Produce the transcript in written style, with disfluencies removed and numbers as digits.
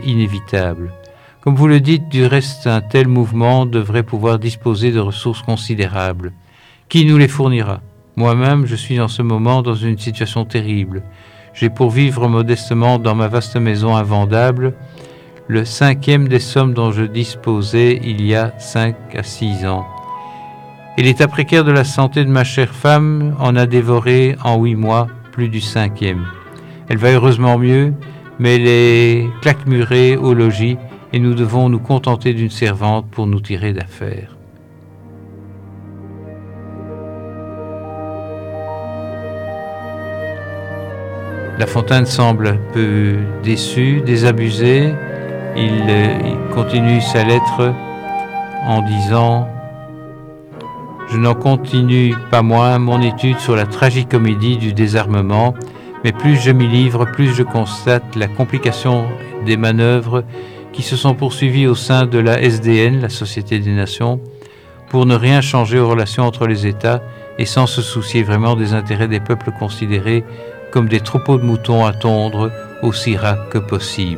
inévitable. Comme vous le dites, du reste, un tel mouvement devrait pouvoir disposer de ressources considérables. Qui nous les fournira ? Moi-même, je suis en ce moment dans une situation terrible. J'ai pour vivre modestement dans ma vaste maison invendable le 5e des sommes dont je disposais il y a 5 à 6 ans. Et l'état précaire de la santé de ma chère femme en a dévoré en 8 mois plus du 5e. Elle va heureusement mieux, mais elle est claquemurée au logis et nous devons nous contenter d'une servante pour nous tirer d'affaire. La Fontaine semble un peu déçu, désabusé. Il continue sa lettre en disant « Je n'en continue pas moins mon étude sur la tragicomédie du désarmement, mais plus je m'y livre, plus je constate la complication des manœuvres qui se sont poursuivies au sein de la SDN, la Société des Nations, pour ne rien changer aux relations entre les États et sans se soucier vraiment des intérêts des peuples considérés comme des troupeaux de moutons à tondre aussi ras que possible. »